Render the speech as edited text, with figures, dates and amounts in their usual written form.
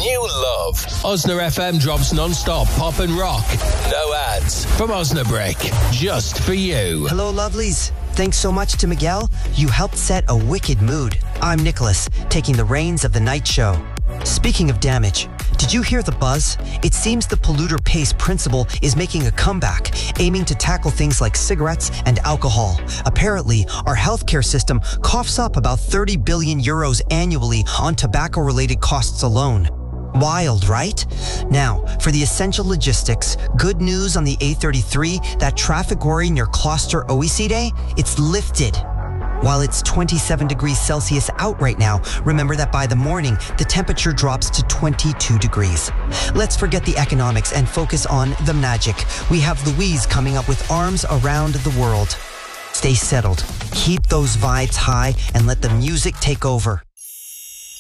new love. Osna FM drops non-stop pop and rock. No ads. From Osnabrick. Just for you. Hello, lovelies. Thanks so much to Miguel. You helped set a wicked mood. I'm Nicholas, taking the reins of the night show. Speaking of damage, did you hear the buzz? It seems the polluter pays principle is making a comeback, aiming to tackle things like cigarettes and alcohol. Apparently, our healthcare system coughs up about 30 billion euros annually on tobacco-related costs alone. Wild, right? Now, for the essential logistics, good news on the A33, that traffic worry near Gloucester OEC Day, it's lifted. While it's 27 degrees Celsius out right now, remember that by the morning, the temperature drops to 22 degrees. Let's forget the economics and focus on the magic. We have Louise coming up with arms around the world. Stay settled, keep those vibes high, and let the music take over.